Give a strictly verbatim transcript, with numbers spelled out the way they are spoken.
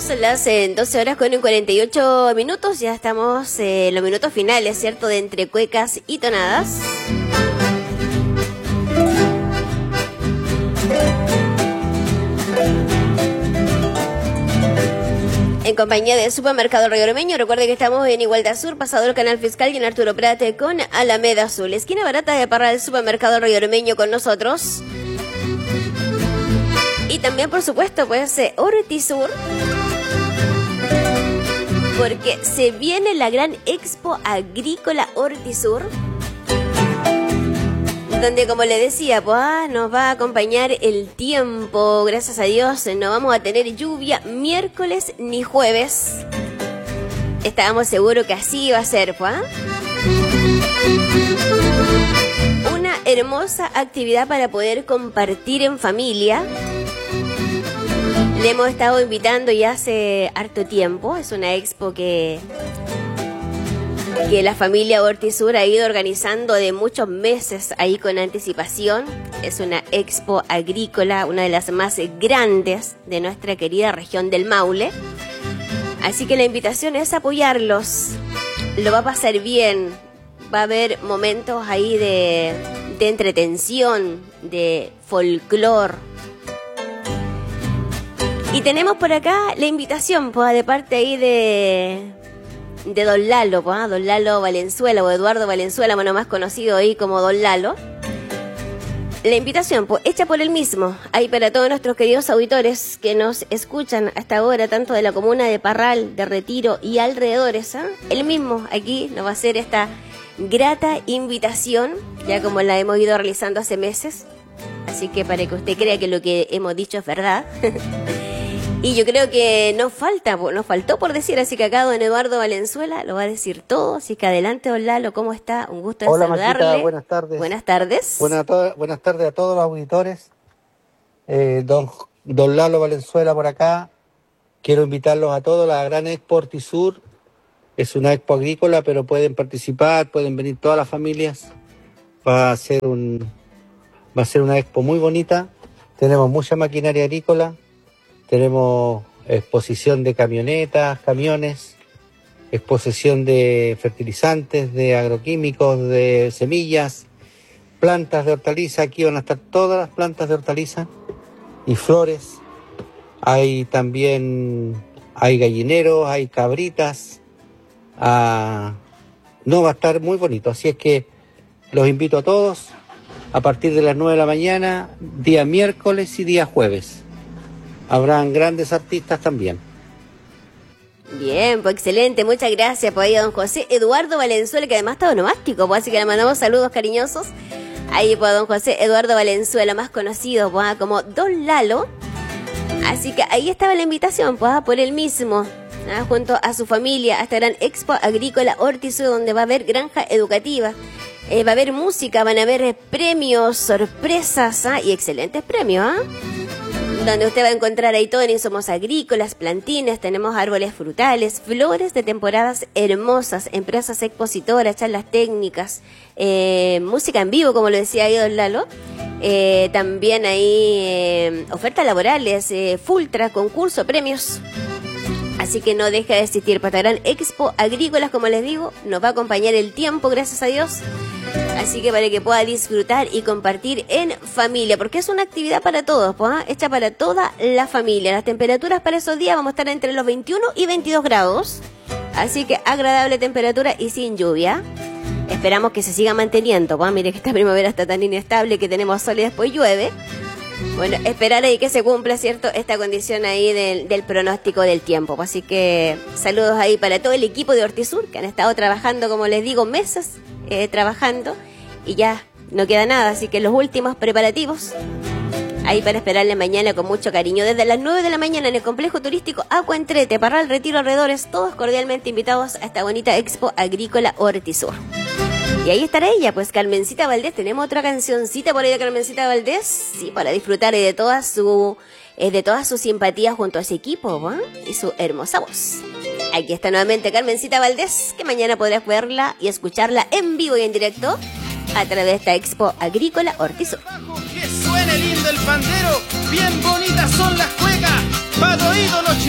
Son las eh, doce horas con cuarenta y ocho minutos. Ya estamos eh, en los minutos finales, ¿cierto? De entre cuecas y tonadas. En compañía de Supermercado Río Ormeño, recuerde que estamos en Igualdad Sur, pasado el Canal Fiscal y en Arturo Prat con Alameda Azul. Esquina barata de Parral, Supermercado Río Ormeño con nosotros. Y también, por supuesto, pues eh, Hortisur, porque se viene la gran Expo Agrícola Hortisur, donde, como le decía, pues, ah, nos va a acompañar el tiempo. Gracias a Dios no vamos a tener lluvia miércoles ni jueves. Estábamos seguros que así iba a ser, pues. Una hermosa actividad para poder compartir en familia. Le hemos estado invitando ya hace harto tiempo. Es una expo que... que la familia Hortisur ha ido organizando de muchos meses ahí con anticipación. Es una expo agrícola, una de las más grandes de nuestra querida región del Maule. Así que la invitación es apoyarlos. Lo va a pasar bien. Va a haber momentos ahí de, de entretención, de folclor. Y tenemos por acá la invitación, pues, de parte ahí de... de Don Lalo, pues, ¿eh? Don Lalo Valenzuela o Eduardo Valenzuela, bueno, más conocido ahí como Don Lalo. La invitación, pues, hecha por él mismo, ahí para todos nuestros queridos auditores que nos escuchan hasta ahora, tanto de la comuna de Parral, de Retiro y alrededores, ¿eh? Él mismo aquí nos va a hacer esta grata invitación, ya como la hemos ido realizando hace meses, así que para que usted crea que lo que hemos dicho es verdad. Y yo creo que nos falta, nos faltó por decir, así que acá don Eduardo Valenzuela lo va a decir todo, así que adelante, don Lalo, ¿cómo está? Un gusto en Hola, saludarle. Maquita, buenas tardes. Buenas tardes. Buenas, to- buenas tardes a todos los auditores. Eh, don, don Lalo Valenzuela por acá. Quiero invitarlos a todos a la gran Expo Hortisur. Es una expo agrícola, pero pueden participar, pueden venir todas las familias. Va a ser un, va a ser una expo muy bonita. Tenemos mucha maquinaria agrícola. Tenemos exposición de camionetas, camiones, exposición de fertilizantes, de agroquímicos, de semillas, plantas de hortaliza. Aquí van a estar todas las plantas de hortaliza y flores. Hay también, hay gallineros, hay cabritas. Ah, no, va a estar muy bonito. Así es que los invito a todos a partir de las nueve de la mañana, día miércoles y día jueves. Habrán grandes artistas también. Bien, pues excelente, muchas gracias por ahí a don José Eduardo Valenzuela, que además está onomástico, pues, así que le mandamos saludos cariñosos. Ahí por don José Eduardo Valenzuela, más conocido pues, como Don Lalo. Así que ahí estaba la invitación, pues, por él mismo, ¿ah? Junto a su familia, a esta gran Expo Agrícola Hortisur, donde va a haber granja educativa. Eh, va a haber música, van a haber eh, premios, sorpresas, ¿ah? Y excelentes premios, ¿ah? Donde usted va a encontrar ahí todo en insumos agrícolas, plantines, tenemos árboles frutales, flores de temporadas hermosas, empresas expositoras, charlas técnicas, eh, música en vivo, como lo decía ahí don Lalo, eh, también ahí eh, ofertas laborales, eh, Fultra, concurso, premios. Así que no deja de existir para esta gran Expo Agrícolas, como les digo, nos va a acompañar el tiempo, gracias a Dios. Así que para que pueda disfrutar y compartir en familia, porque es una actividad para todos, pues, ¿eh? Hecha para toda la familia. Las temperaturas para esos días vamos a estar entre los veintiuno y veintidós grados, así que agradable temperatura y sin lluvia. Esperamos que se siga manteniendo, pues, mire que esta primavera está tan inestable que tenemos sol y después llueve. Bueno, esperar ahí que se cumpla, ¿cierto?, esta condición ahí del, del pronóstico del tiempo. Pues, así que saludos ahí para todo el equipo de Hortisur, que han estado trabajando, como les digo, meses eh, trabajando, y ya no queda nada, así que los últimos preparativos ahí para esperarle mañana con mucho cariño. Desde las nueve de la mañana en el complejo turístico Agua Entrete, Parral, Retiro, alrededores, todos cordialmente invitados a esta bonita Expo Agrícola Hortisur. Y ahí estará ella, pues Carmencita Valdés. Tenemos otra cancioncita por ahí de Carmencita Valdés, sí, para disfrutar de toda su eh, de toda su simpatía junto a ese equipo, ¿eh? Y su hermosa voz. Aquí está nuevamente Carmencita Valdés, que mañana podrás verla y escucharla en vivo y en directo a través de esta Expo Agrícola Hortisur. Que suene lindo el pandero, bien bonitas son las cuecas, para